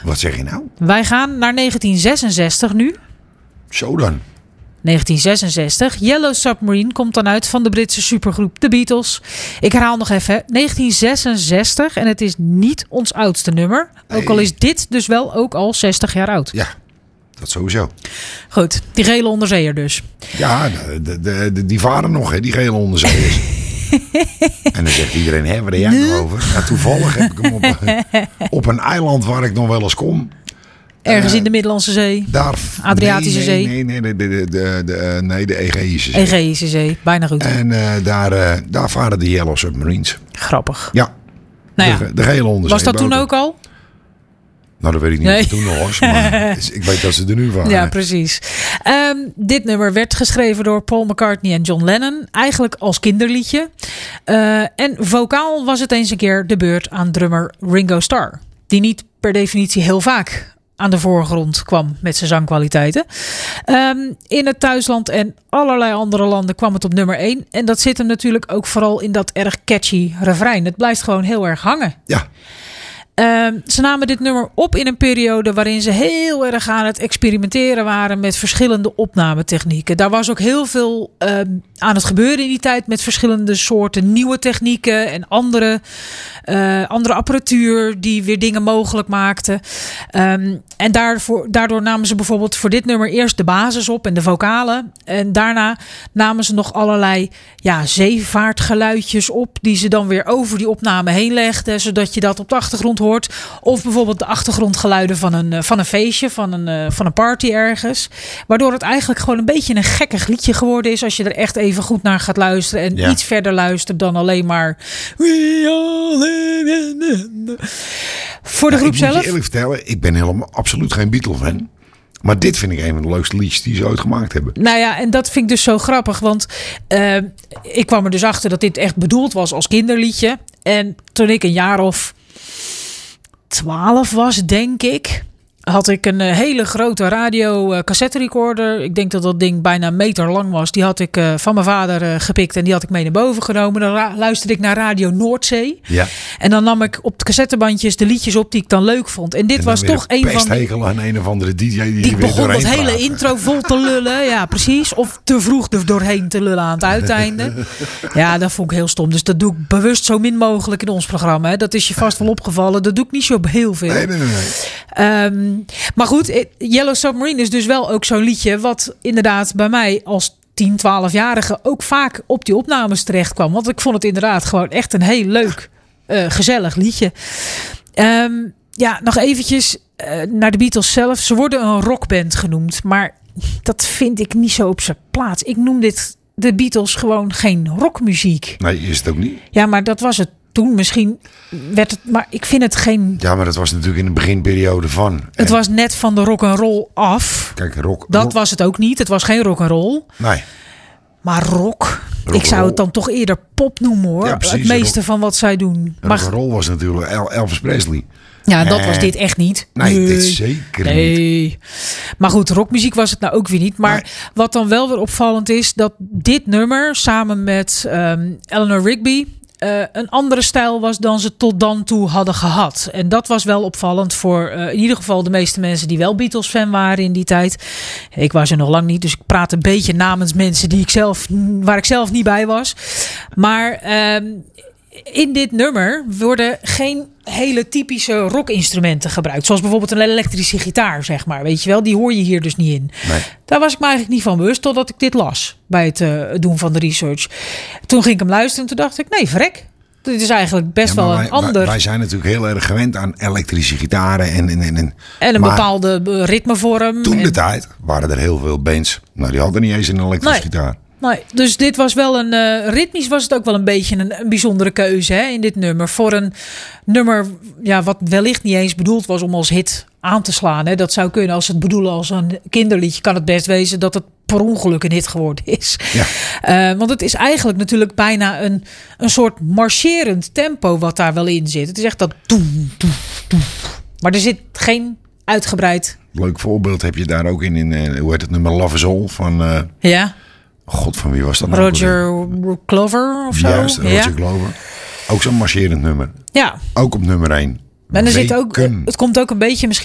Wat zeg je nou? Wij gaan naar 1966 nu. Zo dan. 1966. Yellow Submarine komt dan uit van de Britse supergroep The Beatles. Ik herhaal nog even. 1966 en het is niet ons oudste nummer. Nee. Ook al is dit dus wel ook al 60 jaar oud. Ja, dat sowieso. Goed, die gele onderzeeër dus. Ja, die varen nog, hè, die gele onderzeeërs. En dan zegt iedereen, hè, waar ben jij nou over? Ja, toevallig heb ik hem op een eiland waar ik nog wel eens kom. Ergens in de Middellandse Zee. Daar, Adriatische Zee. Nee, de Egeïsche Zee. Egeïsche Zee, bijna goed. En daar varen de Yellow Submarines. Grappig. Ja, Nou ja, de gele onderzeeboten. was dat toen ook al? Nou, dat weet ik niet of het toen nog was. Maar ik weet dat ze er nu waren. Ja, precies. Dit nummer werd geschreven door Paul McCartney en John Lennon. Eigenlijk als kinderliedje. En vocaal was het eens een keer de beurt aan drummer Ringo Starr. Die niet per definitie heel vaak aan de voorgrond kwam met zijn zangkwaliteiten. In het thuisland en allerlei andere landen kwam het op nummer 1. En dat zit hem natuurlijk ook vooral in dat erg catchy refrein. Het blijft gewoon heel erg hangen. Ja. Ze namen dit nummer op in een periode waarin ze heel erg aan het experimenteren waren met verschillende opnametechnieken. Daar was ook heel veel aan het gebeuren in die tijd met verschillende soorten nieuwe technieken en andere apparatuur die weer dingen mogelijk maakte. En daardoor namen ze bijvoorbeeld voor dit nummer eerst de basis op en de vocalen. En daarna namen ze nog allerlei zeevaartgeluidjes op die ze dan weer over die opname heen legden, zodat je dat op de achtergrond hoort. Of bijvoorbeeld de achtergrondgeluiden van een feestje, van een party ergens. Waardoor het eigenlijk gewoon een beetje een gekkig liedje geworden is als je er echt even goed naar gaat luisteren en iets verder luistert dan alleen maar We all live in voor de groep zelf. Ik moet je eerlijk vertellen, ik ben helemaal absoluut geen Beatle-fan. Maar dit vind ik een van de leukste liedjes die ze ooit gemaakt hebben. Nou ja, en dat vind ik dus zo grappig. Want ik kwam er dus achter dat dit echt bedoeld was als kinderliedje. En toen ik een jaar of 12 was, denk ik, had ik een hele grote radio cassette recorder. Ik denk dat dat ding bijna een meter lang was. Die had ik van mijn vader gepikt en die had ik mee naar boven genomen. Dan luisterde ik naar Radio Noordzee. Ja. En dan nam ik op de cassettebandjes de liedjes op die ik dan leuk vond. En dit was toch een van... pesthekel aan een of andere DJ die begon dat hele intro vol te lullen. Ja, precies. Of te vroeg er doorheen te lullen aan het uiteinde. Ja, dat vond ik heel stom. Dus dat doe ik bewust zo min mogelijk in ons programma. Hè. Dat is je vast wel opgevallen. Dat doe ik niet zo heel veel. Nee. Maar goed, Yellow Submarine is dus wel ook zo'n liedje wat inderdaad bij mij als 10, 12-jarige ook vaak op die opnames terecht kwam. Want ik vond het inderdaad gewoon echt een heel leuk, gezellig liedje. Nog eventjes naar de Beatles zelf. Ze worden een rockband genoemd, maar dat vind ik niet zo op zijn plaats. Ik noem de Beatles gewoon geen rockmuziek. Nee, is het ook niet? Ja, maar dat was het toen. Misschien werd het, maar ik vind het geen... Ja, maar dat was natuurlijk in de beginperiode van. Het was net van de rock'n'roll af. Kijk, dat was het ook niet. Het was geen rock'n'roll. Nee. Maar rock. Ik zou het dan toch eerder pop noemen, hoor. Ja, precies, het meeste van wat zij doen. Rock'n'roll was natuurlijk Elvis Presley. Ja, dat was dit echt niet. Nee, dit zeker niet. Maar goed, rockmuziek was het nou ook weer niet. Maar wat dan wel weer opvallend is, dat dit nummer samen met Eleanor Rigby een andere stijl was dan ze tot dan toe hadden gehad. En dat was wel opvallend voor in ieder geval de meeste mensen die wel Beatles fan waren in die tijd. Ik was er nog lang niet, dus ik praat een beetje namens mensen waar ik zelf niet bij was. Maar in dit nummer worden geen hele typische rockinstrumenten gebruikt. Zoals bijvoorbeeld een elektrische gitaar, zeg maar. Weet je wel, die hoor je hier dus niet in. Nee. Daar was ik me eigenlijk niet van bewust totdat ik dit las bij het doen van de research. Toen ging ik hem luisteren en toen dacht ik, nee, verrek. Dit is eigenlijk best wel een ander... Wij zijn natuurlijk heel erg gewend aan elektrische gitaren en een bepaalde ritmevorm. Toen de tijd waren er heel veel bands. Nou, die hadden niet eens een elektrische gitaar. Nee, dus dit was wel ritmisch was het ook wel een beetje een bijzondere keuze, hè, in dit nummer. Voor een nummer wat wellicht niet eens bedoeld was om als hit aan te slaan. Hè. Dat zou kunnen als ze het bedoelen als een kinderliedje. Kan het best wezen dat het per ongeluk een hit geworden is. Ja. Want het is eigenlijk natuurlijk bijna een soort marcherend tempo wat daar wel in zit. Het is echt dat doem, doem, doem. Maar er zit geen uitgebreid... Leuk voorbeeld heb je daar ook in hoe heet het nummer Love Is All van... Ja. God, van wie was dat nou? Roger Glover of zo? Juist, Roger Glover. Ook zo'n marcherend nummer. Ja. Ook op nummer 1. En er zit ook, het komt ook een beetje misschien